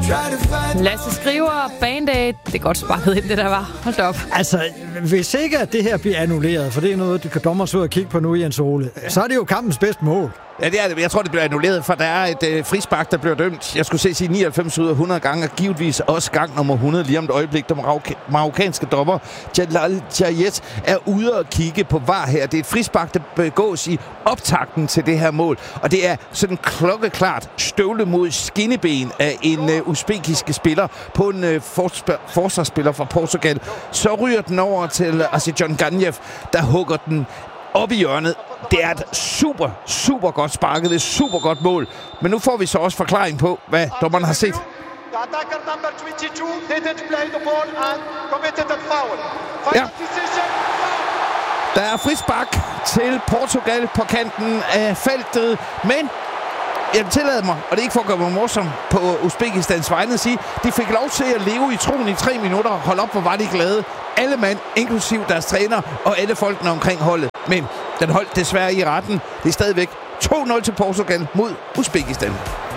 Lasse Skriver, Band Aid. Det er godt sparket ind, det der var. Hold op. Altså, hvis ikke at det her bliver annulleret, for det er noget, du kan dommer så ud og kigge på nu, Jens Ole, så er det jo kampens bedste mål. Ja, det er det. Jeg tror, det bliver annulleret, for der er et frispark, der bliver dømt. Jeg skulle sige 99 ud af 100 gange, og givetvis også gang nummer 100 lige om et øjeblik. Den marokkanske dommer, Jalal Jayet, er ude og kigge på VAR her. Det er et frispark, der begås i optakten til det her mål, og det er sådan klokkeklart støvle mod skinneben af en uzbekiske spiller på en forsvarsspiller fra Portugal. Så ryger den over til Asiejon Ganjev, der hugger den op i hjørnet. Det er et super godt sparket. Det er et super godt mål. Men nu får vi så også forklaring på, hvad dommeren har set. Ja. Der er frispark til Portugal på kanten af feltet, men jeg tillader mig, og det er ikke for at gøre mig morsom på Uzbekistans vegne at sige, de fik lov til at leve i troen i 3 minutter. Hold op, hvor var de glade. Alle mand, inklusiv deres træner og alle folkene omkring holdet. Men den holdt desværre i retten. Det er stadigvæk 2-0 til Portugal mod Uzbekistan.